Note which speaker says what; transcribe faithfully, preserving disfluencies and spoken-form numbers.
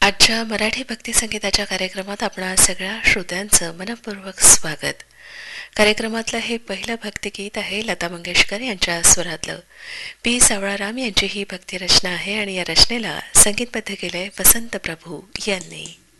Speaker 1: आजच्या मराठी भक्ती संगीताच्या कार्यक्रमात आपणा सगळ्या श्रोत्यांचं मनपूर्वक स्वागत. कार्यक्रमातलं हे पहिलं भक्तिगीत आहे लता मंगेशकर यांच्या स्वरातलं. पी सावळाराम यांची ही भक्ती रचना आहे आणि या रचनेला संगीतबद्ध केलंय वसंत प्रभू यांनी.